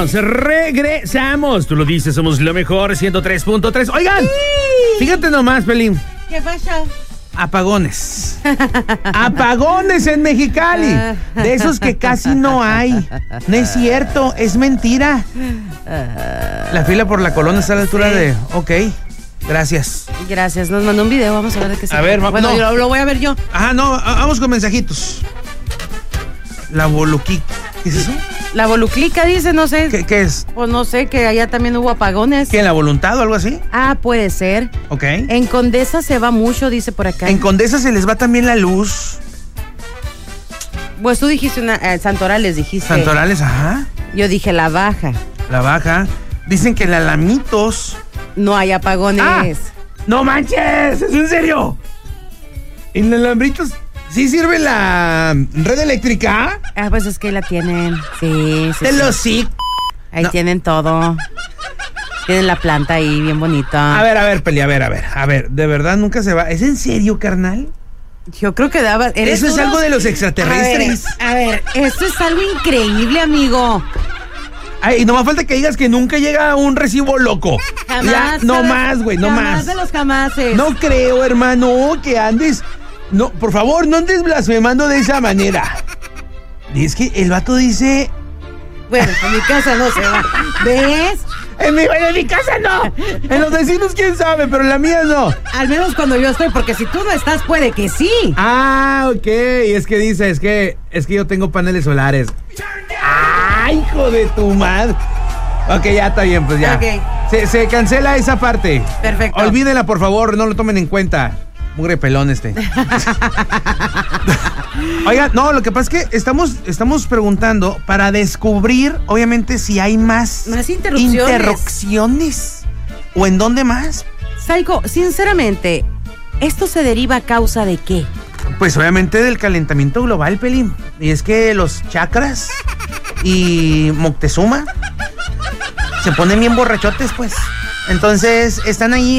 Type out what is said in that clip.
Regresamos. Tú lo dices, somos lo mejor, 103.3. Oigan, fíjate nomás, Pelín. ¿Qué pasó? Apagones. Apagones en Mexicali. De esos que casi no hay. No es cierto, es mentira. La fila por la Colón está a la altura de... Ok, gracias. Gracias, nos mandó un video, vamos a ver de qué se A ver, bueno, no. lo voy a ver yo. Ajá, no, vamos con mensajitos. La Boluquic. ¿Qué es eso? La Voluclica dice, no sé. ¿Qué es? Pues no sé, que allá también hubo apagones. ¿Qué, en La Voluntad o algo así? Ah, puede ser. Ok. En Condesa se va mucho, dice por acá. En Condesa se les va también la luz. Pues tú dijiste Santorales, dijiste. Santorales, ajá. Yo dije La Baja. La Baja. Dicen que en la Alamitos. No hay apagones. ¡Ah! ¡No manches! ¿Es en serio? ¿En la Alamitos sí sirve la red eléctrica? Ah, pues es que la tienen. Sí. De los sí. Ahí No. tienen todo. Tienen la planta ahí bien bonita. A ver, Peli, a ver. ¿De verdad nunca se va? ¿Es en serio, carnal? Yo creo que daba... Eso es algo de los extraterrestres. A ver, esto es algo increíble, amigo. Ay, no más falta que digas que nunca llega un recibo loco. Jamás. Ya, no más, güey, no Jamás más. de los jamases. No creo, hermano, que andes... No, por favor, no andes blasfemando de esa manera. Y es que el vato dice... Bueno, en mi casa no se va. ¿Ves? En mi casa no. En los vecinos quién sabe, pero en la mía no. Al menos cuando yo estoy, porque si tú no estás, puede que sí. Ah, ok. Es que dice, es que yo tengo paneles solares. ¡Ay, hijo de tu madre! Ok, ya está bien, pues ya. Ok. Se cancela esa parte. Perfecto. Olvídenla, por favor, no lo tomen en cuenta. Mugre pelón Oiga, no, lo que pasa es que estamos preguntando para descubrir, obviamente, si hay más interrupciones. ¿O en dónde más? Saiko, sinceramente, ¿esto se deriva a causa de qué? Pues obviamente del calentamiento global, Pelín. Y es que los chakras y Moctezuma se ponen bien borrachotes, pues. Entonces, están ahí